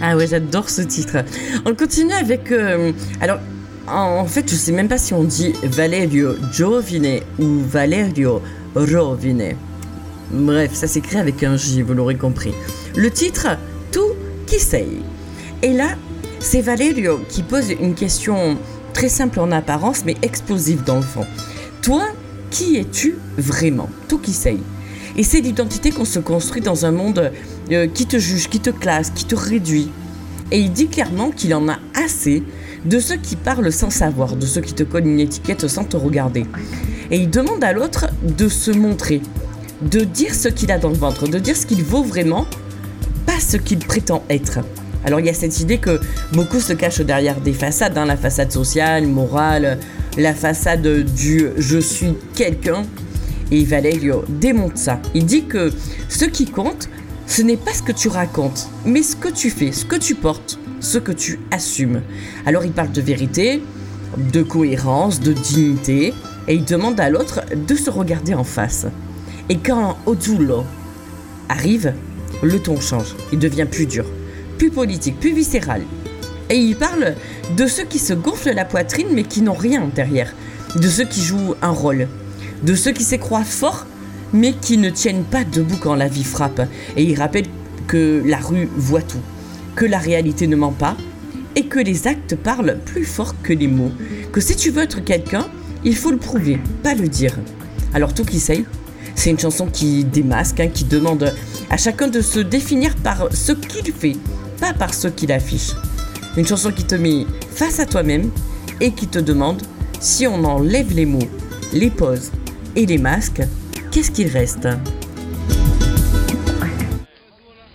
Ah ouais, j'adore ce titre. On continue avec... alors, en fait, je sais même pas si on dit Valerio Giovine ou Valerio Rovine. Bref, ça s'écrit avec un J, vous l'aurez compris. Le titre, Tu chi sei? Et là, c'est Valerio qui pose une question très simple en apparence, mais explosive dans le fond. Toi, qui es-tu vraiment? Tu chi sei? Et c'est l'identité qu'on se construit dans un monde qui te juge, qui te classe, qui te réduit. Et il dit clairement qu'il en a assez de ceux qui parlent sans savoir, de ceux qui te collent une étiquette sans te regarder. Et il demande à l'autre de se montrer, de dire ce qu'il a dans le ventre, de dire ce qu'il vaut vraiment, pas ce qu'il prétend être. Alors il y a cette idée que beaucoup se cachent derrière des façades, la façade sociale, morale, la façade du « je suis quelqu'un ». Et Valerio démonte ça. Il dit que ce qui compte, ce n'est pas ce que tu racontes, mais ce que tu fais, ce que tu portes, ce que tu assumes. Alors il parle de vérité, de cohérence, de dignité, et il demande à l'autre de se regarder en face. Et quand Ozzulo arrive, le ton change, il devient plus dur, plus politique, plus viscéral. Et il parle de ceux qui se gonflent la poitrine mais qui n'ont rien derrière, de ceux qui jouent un rôle, de ceux qui se croient forts mais qui ne tiennent pas debout quand la vie frappe. Et il rappelle que la rue voit tout, que la réalité ne ment pas et que les actes parlent plus fort que les mots. Que si tu veux être quelqu'un, il faut le prouver, pas le dire. Alors Tu chi sei? C'est une chanson qui démasque, qui demande à chacun de se définir par ce qu'il fait, pas par ce qu'il affiche. Une chanson qui te met face à toi-même et qui te demande si on enlève les mots, les poses et les masques, qu'est-ce qu'il reste?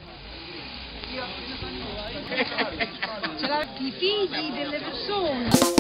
I figli delle persone.